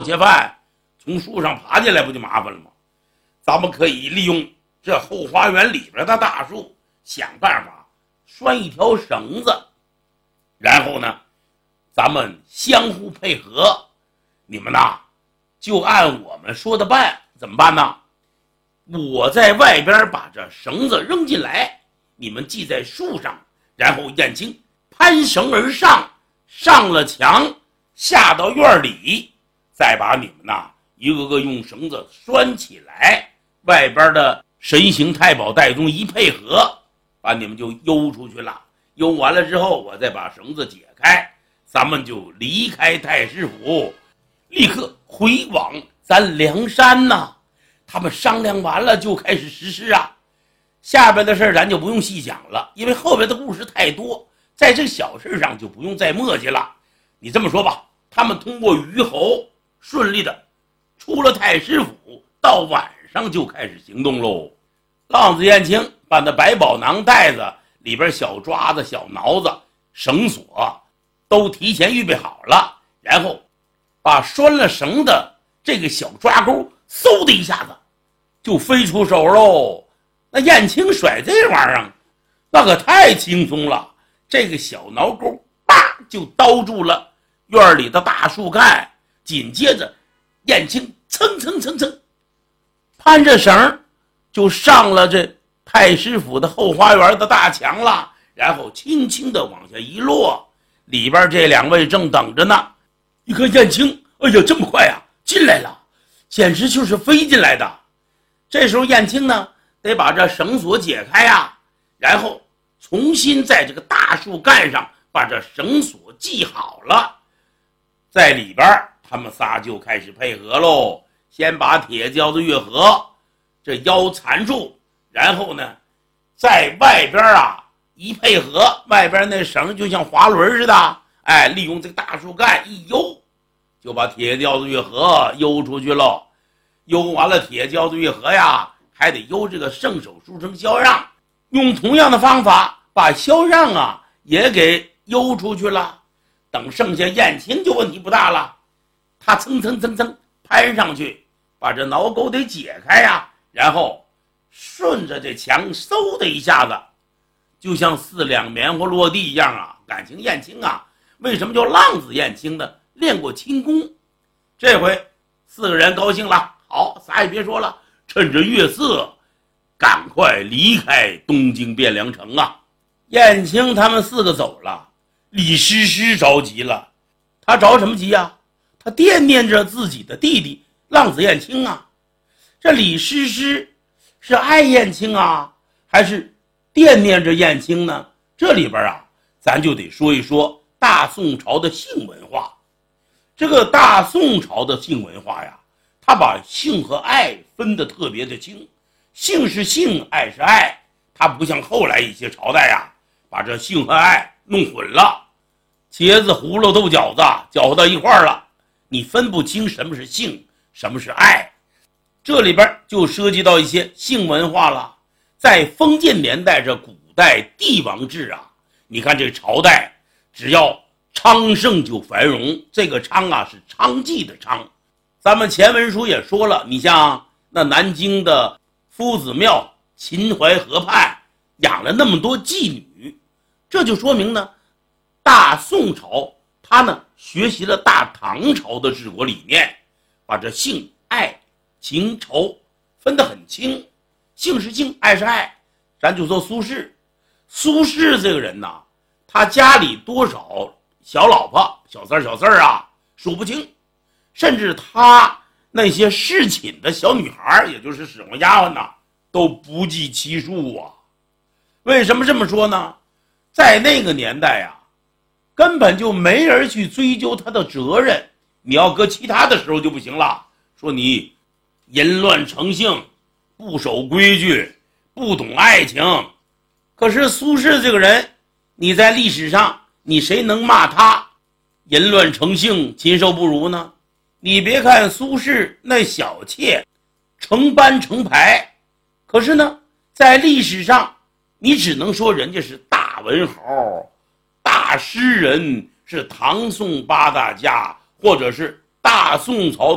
窃犯从树上爬进来，不就麻烦了吗？咱们可以利用这后花园里边的大树，想办法拴一条绳子，然后呢，咱们相互配合。你们呐，就按我们说的办。怎么办呢？我在外边把这绳子扔进来，你们系在树上，然后燕青攀绳而上，上了墙，下到院里，再把你们呐一个个用绳子拴起来，外边的神行太保戴宗一配合，把你们就悠出去了。悠完了之后，我再把绳子解开，咱们就离开太师府，立刻回往咱梁山呐。他们商量完了就开始实施啊。下边的事咱就不用细讲了，因为后边的故事太多，在这小事上就不用再墨迹了。你这么说吧，他们通过虞侯顺利的出了太师府，到晚上就开始行动喽。浪子燕青把那百宝囊袋子里边小抓子、小挠子、绳索都提前预备好了，然后把拴了绳的这个小抓钩嗖的一下子就飞出手喽。那燕青甩这玩意儿那可太轻松了，这个小挠钩叭就叨住了院里的大树干，紧接着燕青蹭蹭蹭蹭攀着绳就上了这太师府的后花园的大墙了，然后轻轻的往下一落，里边这两位正等着呢。一看燕青，哎呀，这么快啊，进来了，简直就是飞进来的。这时候燕青呢得把这绳索解开呀，然后重新在这个大树干上把这绳索系好了，在里边他们仨就开始配合喽。先把铁胶子越合这腰缠住，然后呢在外边啊一配合，外边那绳就像滑轮似的，利用这个大树干一悠，就把铁胶子越合悠出去喽。悠完了铁胶子越合呀，还得悠这个圣手书生萧让，用同样的方法把萧让啊也给悠出去了。等剩下燕青就问题不大了，他蹭蹭蹭蹭攀上去，把这挠钩得解开呀，然后顺着这墙嗖的一下子，就像4两棉花落地一样啊。感情燕青啊，为什么叫浪子燕青呢？练过轻功。这回4个人高兴了，好，啥也别说了，趁着月色赶快离开东京汴梁城啊。燕青他们4个走了，李师师着急了。他着什么急啊？他惦念着自己的弟弟浪子燕青啊。这李师师是爱燕青啊，还是惦念着燕青呢？这里边啊咱就得说一说大宋朝的性文化。这个大宋朝的性文化呀，他把性和爱分得特别的清，性是性，爱是爱。他不像后来一些朝代呀，把这性和爱弄混了，茄子葫芦豆饺子搅和到一块儿了，你分不清什么是性，什么是爱。这里边就涉及到一些性文化了。在封建年代，这古代帝王制啊，你看这个朝代只要昌盛就繁荣，这个昌啊是娼妓的娼。咱们前文书也说了，你像那南京的夫子庙秦淮河畔养了那么多妓女，这就说明呢，大宋朝他呢学习了大唐朝的治国理念，把这性爱情仇分得很清，性是性，爱是爱。咱就说苏轼，苏轼这个人呐，他家里多少小老婆小三儿啊数不清，甚至他那些侍寝的小女孩，也就是使唤丫鬟呐，都不计其数啊。为什么这么说呢？在那个年代啊，根本就没人去追究他的责任。你要搁其他的时候就不行了，说你淫乱成性，不守规矩，不懂爱情。可是苏轼这个人，你在历史上你谁能骂他淫乱成性，禽兽不如呢？你别看苏轼那小妾成班成排，可是呢在历史上你只能说人家是大文豪、大诗人，是唐宋八大家，或者是大宋朝